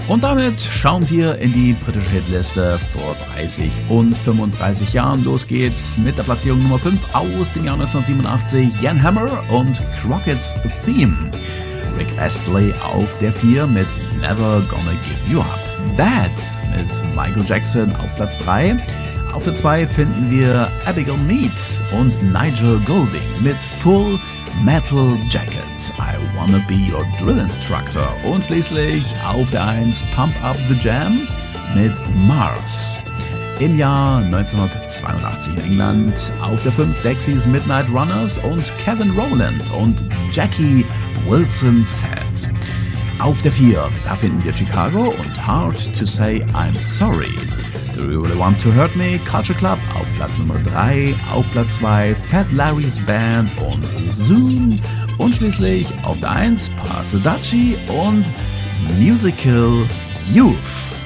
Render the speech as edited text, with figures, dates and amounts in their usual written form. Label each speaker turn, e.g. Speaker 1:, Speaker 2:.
Speaker 1: Und damit schauen wir in die britische Hitliste vor 30 und 35 Jahren. Los geht's mit der Platzierung Nummer 5 aus dem Jahr 1987, Jan Hammer und Crockett's Theme. Rick Astley auf der 4 mit Never Gonna Give You Up. Bad mit Michael Jackson auf Platz 3. Auf der 2 finden wir Abigail Mead und Nigel Golding mit Full Metal Jacket, I Wanna Be Your Drill Instructor. Und schließlich auf der 1 Pump Up the Jam mit Mars. Im Jahr 1982 in England auf der 5 Dexys Midnight Runners und Kevin Rowland und Jackie Wilson Set. Auf der 4, da finden wir Chicago und Hard to Say I'm Sorry. Do You Really Want to Hurt Me? Culture Club auf Platz Nummer 3, auf Platz 2 Fat Larry's Band und Zoom und schließlich auf der 1 Pastor Dutchie und Musical Youth.